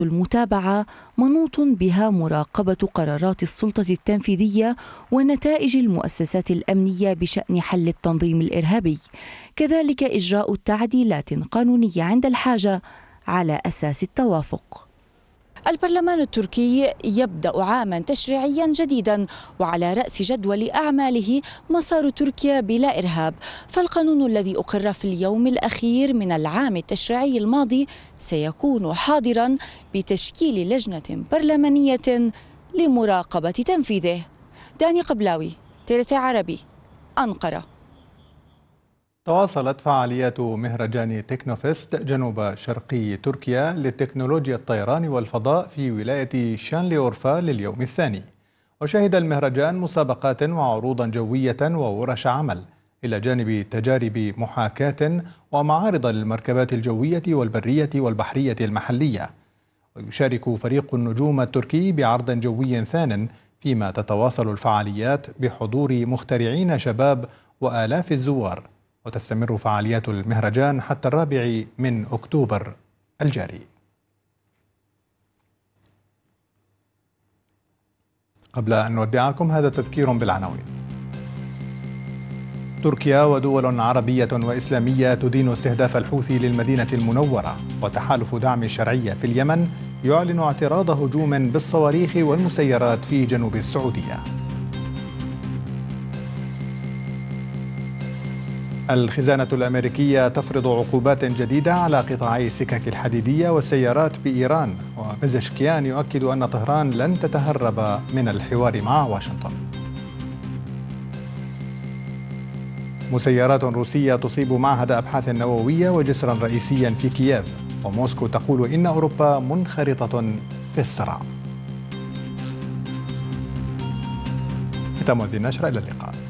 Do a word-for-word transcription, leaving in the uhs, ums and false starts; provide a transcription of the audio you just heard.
المتابعة منوط بها مراقبة قرارات السلطة التنفيذية ونتائج المؤسسات الأمنية بشأن حل التنظيم الإرهابي، كذلك إجراء تعديلات قانونية عند الحاجة على أساس التوافق. البرلمان التركي يبدأ عاما تشريعيا جديدا، وعلى رأس جدول أعماله مسار تركيا بلا إرهاب، فالقانون الذي أقر في اليوم الأخير من العام التشريعي الماضي سيكون حاضرا بتشكيل لجنة برلمانية لمراقبة تنفيذه. داني قبلاوي، تيرتي عربي، أنقرة. تواصلت فعاليات مهرجان تكنوفست جنوب شرقي تركيا للتكنولوجيا الطيران والفضاء في ولاية شانليورفا لليوم الثاني، وشهد المهرجان مسابقات وعروضا جوية وورش عمل إلى جانب تجارب محاكاة ومعارض للمركبات الجوية والبرية والبحرية المحلية. ويشارك فريق النجوم التركي بعرض جوي ثان، فيما تتواصل الفعاليات بحضور مخترعين شباب وآلاف الزوار. وتستمر فعاليات المهرجان حتى الرابع من أكتوبر الجاري. قبل أن نودعكم هذا تذكير بالعناوين. تركيا ودول عربية وإسلامية تدين استهداف الحوثي للمدينة المنورة، وتحالف دعم الشرعية في اليمن يعلن اعتراض هجوم بالصواريخ والمسيرات في جنوب السعودية. الخزانة الأمريكية تفرض عقوبات جديدة على قطاعي السكك الحديدية والسيارات بإيران، وبزشكيان يؤكد أن طهران لن تتهرب من الحوار مع واشنطن. مسيرات روسية تصيب معهد أبحاث نووية وجسرا رئيسيا في كييف، وموسكو تقول إن أوروبا منخرطة في الصراع. ختام هذه النشرة، إلى اللقاء.